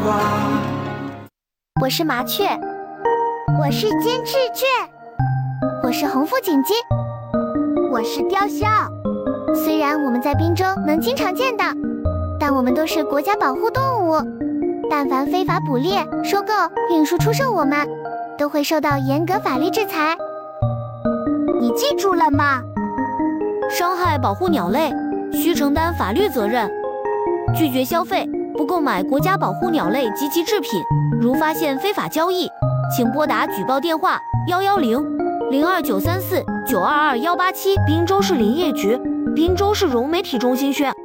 我是麻雀， 我是金翅雀， 我是红腹锦鸡， 我是雕鸮。 虽然我们在滨州能经常见到，但我们都是国家保护动物。但凡非法捕猎、收购、运输、出售我们，都会受到严格法律制裁。 你记住了吗？ 伤害保护鸟类，需承担法律责任。拒绝消费，不购买国家保护鸟类及其制品。如发现非法交易，请拨打举报电话110-02934-922-187，滨州市林业局，滨州市融媒体中心宣。